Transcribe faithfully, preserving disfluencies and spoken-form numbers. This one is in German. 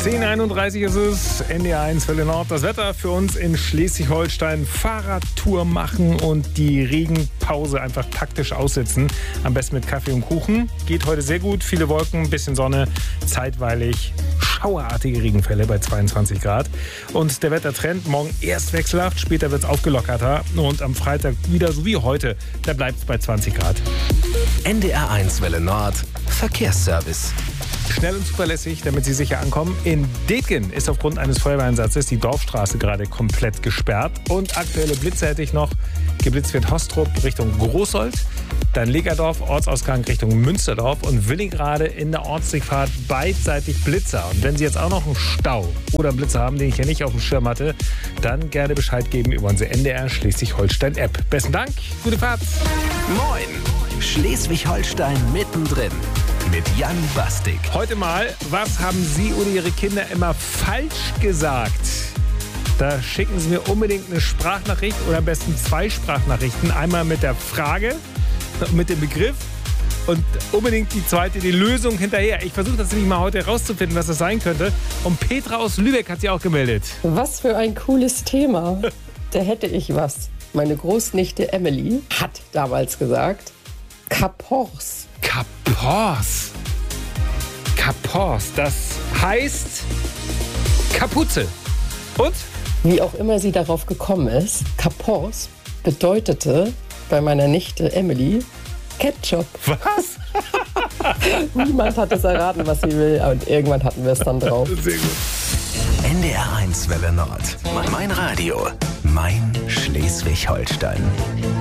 zehn Uhr einunddreißig ist es, N D R eins Welle Nord. Das Wetter für uns in Schleswig-Holstein. Fahrradtour machen und die Regenpause einfach taktisch aussitzen. Am besten mit Kaffee und Kuchen. Geht heute sehr gut. Viele Wolken, bisschen Sonne, zeitweilig schauerartige Regenfälle bei zweiundzwanzig Grad. Und der Wettertrend morgen erst wechselhaft, später wird es aufgelockerter. Und am Freitag wieder so wie heute, da bleibt es bei zwanzig Grad. N D R eins Welle Nord, Verkehrsservice. Schnell und zuverlässig, damit Sie sicher ankommen. In Detgen ist aufgrund eines Feuerwehreinsatzes die Dorfstraße gerade komplett gesperrt. Und aktuelle Blitze hätte ich noch. Geblitzt wird Hostrup Richtung Großold, dann Legerdorf, Ortsausgang Richtung Münsterdorf und Willigrade in der Ortsdurchfahrt beidseitig Blitzer. Und wenn Sie jetzt auch noch einen Stau oder einen Blitzer haben, den ich hier nicht auf dem Schirm hatte, dann gerne Bescheid geben über unsere N D R Schleswig-Holstein-App. Besten Dank, gute Fahrt. Moin, Schleswig-Holstein mittendrin. Mit Jan Bastik. Heute mal, was haben Sie oder Ihre Kinder immer falsch gesagt? Da schicken Sie mir unbedingt eine Sprachnachricht oder am besten zwei Sprachnachrichten. Einmal mit der Frage, mit dem Begriff und unbedingt die zweite, die Lösung hinterher. Ich versuche das nämlich mal heute herauszufinden, was das sein könnte. Und Petra aus Lübeck hat sich auch gemeldet. Was für ein cooles Thema. Da hätte ich was. Meine Großnichte Emily hat damals gesagt, Kapors. Kapors. Kapors, das heißt Kapuze. Und? Wie auch immer sie darauf gekommen ist, Kapors bedeutete bei meiner Nichte Emily Ketchup. Was? Niemand hat es erraten, was sie will, und irgendwann hatten wir es dann drauf. Sehr gut. N D R eins Welle Nord. Mein Radio. Mein Schleswig-Holstein.